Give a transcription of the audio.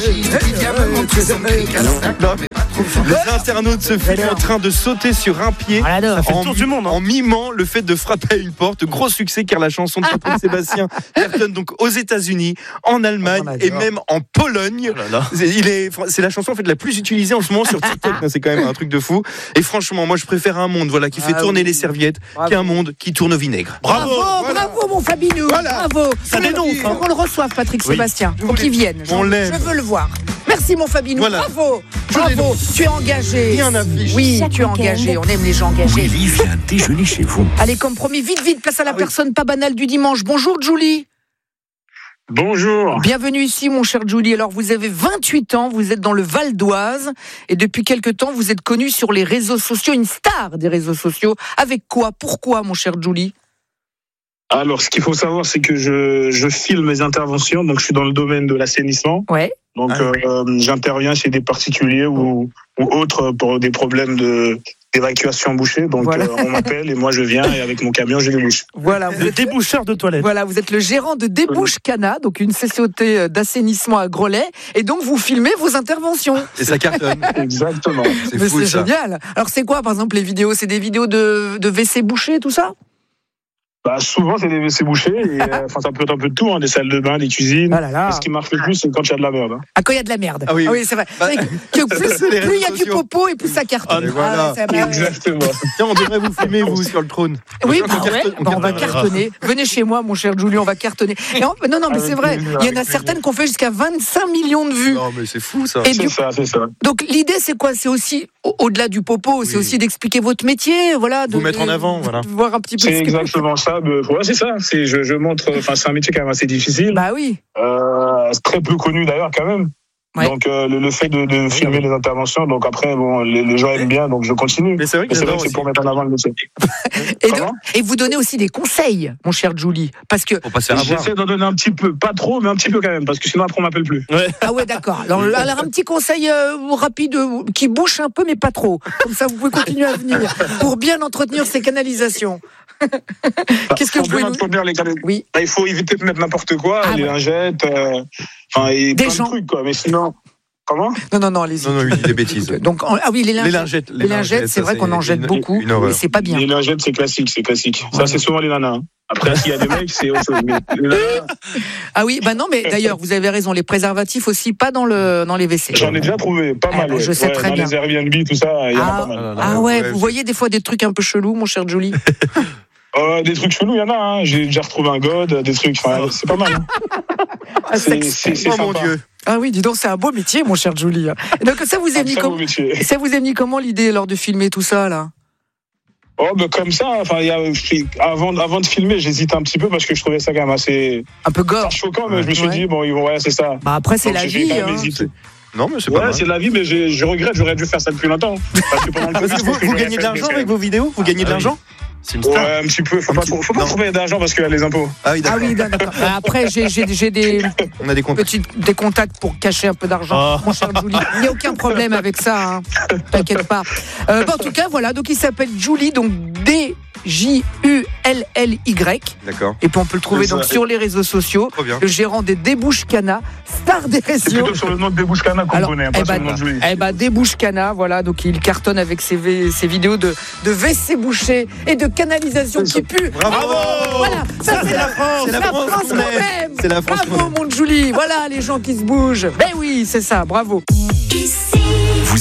Les internautes se filment en train de sauter sur un pied en mimant le fait de frapper à une porte. Gros succès car la chanson de Patrick Sébastien cartonne donc aux États-Unis, en Allemagne et même en Pologne. C'est la chanson en fait la plus utilisée en ce moment sur TikTok. C'est quand même un truc de fou. Et franchement, moi je préfère un monde qui fait tourner les serviettes qu'un monde qui tourne au vinaigre. Bravo mon Fabinou. Bravo. Ça dénonce. Faut qu'on le reçoive, Patrick Sébastien. Faut qu'il vienne. Je veux le voir. Merci mon Fabinou. Bravo. Tu es engagé. Rien affiche. Oui, tu es engagé. On aime les gens engagés. Julie vient déjeuner chez vous. Allez, comme promis, vite, place à la personne pas banale du dimanche. Bonjour Julie. Bonjour. Bienvenue ici mon cher Julie. Alors vous avez 28 ans, vous êtes dans le Val d'Oise et depuis quelque temps vous êtes connu sur les réseaux sociaux, une star des réseaux sociaux. Avec quoi ? Pourquoi mon cher Julie ? Alors, ce qu'il faut savoir, c'est que je filme mes interventions. Donc, je suis dans le domaine de l'assainissement. Ouais. Donc, j'interviens chez des particuliers ou autres pour des problèmes d'évacuation bouchée. Donc, voilà. On m'appelle et moi, je viens et avec mon camion, je débouche. Voilà. Le déboucheur de toilettes. Voilà, vous êtes le gérant de Débouche Cana, donc une société d'assainissement à Grelais. Et donc, vous filmez vos interventions. Et ça cartonne. Exactement. C'est fou, ça. Génial. Alors, c'est quoi, par exemple, les vidéos ? C'est des vidéos de WC bouchés, tout ça ? Souvent, c'est des WC bouchés. Ça peut être un peu de tout, des salles de bain, des cuisines. Ce qui marche le plus, c'est quand il y a de la merde. Ah, quand il y a de la merde. Ah oui, c'est vrai. Plus il y a du popo et plus ça cartonne. Voilà. Exactement. Tiens, on devrait vous filmer, vous, sur le trône. Oui, on va cartonner. Venez chez moi, mon cher Julien, on va cartonner. Non, mais c'est vrai. Il y en a certaines qui ont fait jusqu'à 25 millions de vues. Non, mais c'est fou, ça. C'est ça. Donc, l'idée, c'est quoi ? C'est aussi, au-delà du popo, c'est aussi d'expliquer votre métier, voilà. Vous mettre en avant, voilà. Voir un petit peu. C'est exactement ça. C'est ça. Je montre. C'est un métier quand même assez difficile. Bah oui. Très peu connu d'ailleurs quand même. Ouais. Donc le fait de filmer les interventions, donc après les gens aiment bien, donc je continue. Mais c'est vrai que c'est pour mettre en avant le métier. Et vous donnez aussi des conseils, mon cher Julie, parce que j'essaie d'en donner un petit peu, pas trop, mais un petit peu quand même, parce que sinon après on m'appelle plus. Ouais. Ah ouais, d'accord. Alors un petit conseil rapide qui bouche un peu, mais pas trop. Comme ça, vous pouvez continuer à venir pour bien entretenir ces canalisations. Qu'est-ce que vous pouvez nous dire ? Oui. Il faut éviter de mettre n'importe quoi, les lingettes, et plein de trucs, quoi. Mais sinon. Comment ? Non, allez-y. Non, il dit des bêtises. Donc, les lingettes. Les lingettes, c'est vrai qu'on en jette beaucoup, mais c'est pas bien. Les lingettes, c'est classique. Ça, c'est souvent les nanas. Après, s'il y a des mecs, c'est autre chose. Ah oui, non, mais d'ailleurs, vous avez raison. Les préservatifs aussi, pas dans les WC. J'en ai déjà trouvé, pas mal. Je sais très bien. Dans les Airbnb, tout ça, il y en a pas mal. Ah ouais, vous voyez des fois des trucs un peu chelous, mon cher Julie ? Des trucs chelous, il y en a. J'ai déjà retrouvé un god, des trucs. C'est pas mal. C'est mon Dieu. Ah oui, dis donc, c'est un beau métier, mon cher Julie. Donc ça vous est mis comment l'idée lors de filmer tout ça là ? Comme ça. Avant de filmer, j'hésite un petit peu parce que je trouvais ça quand même assez un peu gore, choquant, mais je me suis dit c'est ça. Après c'est la vie. Non, mais c'est pas mal. C'est la vie, mais je regrette, j'aurais dû faire ça depuis longtemps. Parce que pendant le Covid, vous gagnez de l'argent avec vos vidéos ? Vous gagnez de l'argent ? C'est une star. Ouais, un petit peu. Faut pas trouver d'argent parce qu'il y a les impôts. Ah oui, d'accord. Après, j'ai on a des contacts. Des contacts pour cacher un peu d'argent. Mon cher Julie, il n'y a aucun problème avec ça. T'inquiète pas. En tout cas, voilà. Donc, il s'appelle Julie, donc DJULLY. D'accord. Et puis, on peut le trouver donc sur les réseaux sociaux. Le gérant des Débouche Cana, star des réseaux. C'est plutôt sur le nom de Débouche Cana qu'on connaît, pas sur le nom de Julie. Débouche Cana, voilà. Donc, il cartonne avec ses vidéos de WC bouché et de canalisation qui pue. Bravo. Voilà, ça c'est la France. C'est la France qu'on aime. C'est la France. Bravo, mon Julie. Voilà les gens qui se bougent. Ben oui, c'est ça. Bravo. Ici.